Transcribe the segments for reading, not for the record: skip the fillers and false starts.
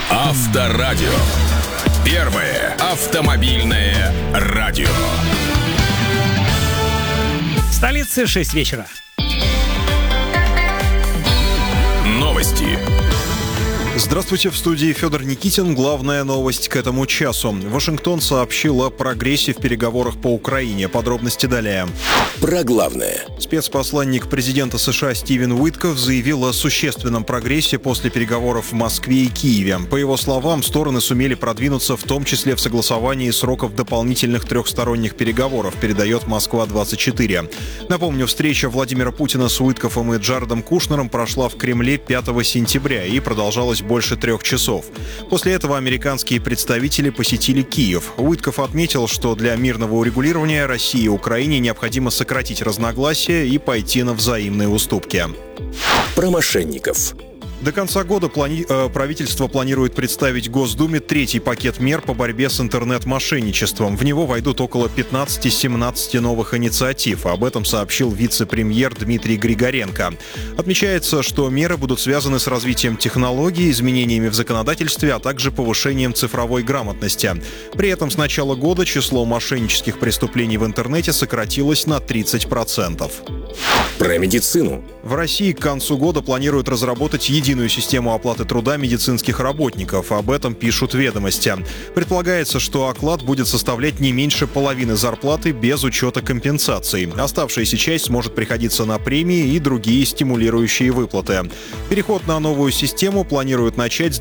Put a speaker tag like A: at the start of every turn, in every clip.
A: Авторадио. Первое автомобильное радио.
B: В столице 6 вечера.
A: Новости.
C: Здравствуйте, в студии Федор Никитин. Главная новость к этому часу. Вашингтон сообщил о прогрессе в переговорах по Украине. Подробности далее.
A: Про главное.
C: Спецпосланник президента США Стивен Уитков заявил о существенном прогрессе после переговоров в Москве и Киеве. По его словам, стороны сумели продвинуться в том числе в согласовании сроков дополнительных трехсторонних переговоров, передает Москва-24. Напомню, встреча Владимира Путина с Уитковым и Джаредом Кушнером прошла в Кремле 5 сентября и продолжалась больше 3 часов. После этого американские представители посетили Киев. Уитков отметил, что для мирного урегулирования России и Украине необходимо сократить разногласия и пойти на взаимные уступки.
A: Про мошенников.
C: До конца года правительство планирует представить Госдуме третий пакет мер по борьбе с интернет-мошенничеством. В него войдут около 15-17 новых инициатив. Об этом сообщил вице-премьер Дмитрий Григоренко. Отмечается, что меры будут связаны с развитием технологий, изменениями в законодательстве, а также повышением цифровой грамотности. При этом с начала года число мошеннических преступлений в интернете сократилось на 30%.
A: Про медицину.
C: В России к концу года планируют разработать единую систему оплаты труда медицинских работников. Об этом пишут «Ведомости». Предполагается, что оклад будет составлять не меньше половины зарплаты без учета компенсаций. Оставшаяся часть сможет приходиться на премии и другие стимулирующие выплаты. Переход на новую систему планируют начать с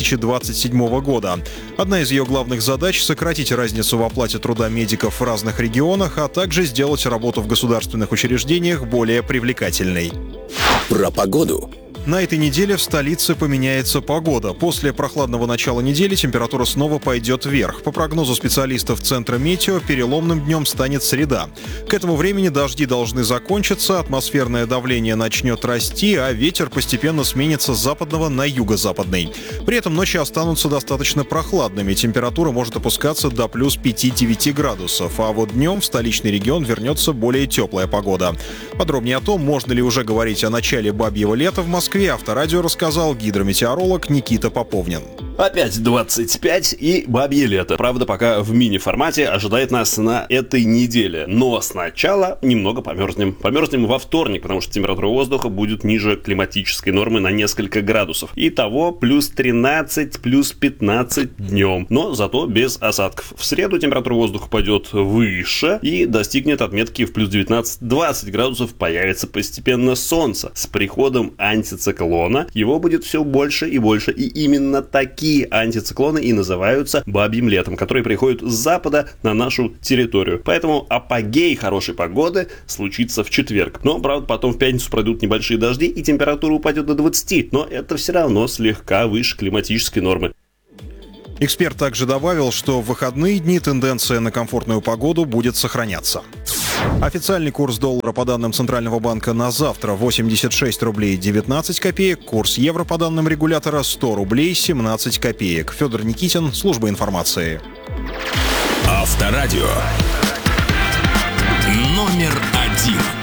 C: 2027 года. Одна из ее главных задач — сократить разницу в оплате труда медиков в разных регионах, а также сделать работу в государственных учреждениях более привлекательной.
A: Про погоду.
C: На этой неделе в столице поменяется погода. После прохладного начала недели температура снова пойдет вверх. По прогнозу специалистов Центра метео, переломным днем станет среда. К этому времени дожди должны закончиться, атмосферное давление начнет расти, а ветер постепенно сменится с западного на юго-западный. При этом ночи останутся достаточно прохладными. Температура может опускаться до плюс 5-9 градусов. А вот днем в столичный регион вернется более теплая погода. Подробнее о том, можно ли уже говорить о начале бабьего лета в Москве, Авторадио рассказал гидрометеоролог Никита Поповнин.
D: Опять 25 и бабье лето. Правда, пока в мини-формате ожидает нас на этой неделе. Но сначала немного померзнем. Померзнем во вторник, потому что температура воздуха будет ниже климатической нормы на несколько градусов. Итого плюс 13, плюс 15 днем. Но зато без осадков. В среду температура воздуха пойдет выше и достигнет отметки в плюс 19-20 градусов. Появится постепенно солнце. С приходом антициклона его будет все больше и больше. И именно такие антициклоны и называются бабьим летом, которые приходят с запада на нашу территорию. Поэтому апогей хорошей погоды случится в четверг. Но, правда, потом в пятницу пройдут небольшие дожди и температура упадет до 20. Но это все равно слегка выше климатической нормы.
C: Эксперт также добавил, что в выходные дни тенденция на комфортную погоду будет сохраняться. Официальный курс доллара по данным Центрального банка на завтра 86 рублей 19 копеек. Курс евро по данным регулятора 100 рублей 17 копеек. Федор Никитин, служба информации.
A: Авторадио. Номер 1.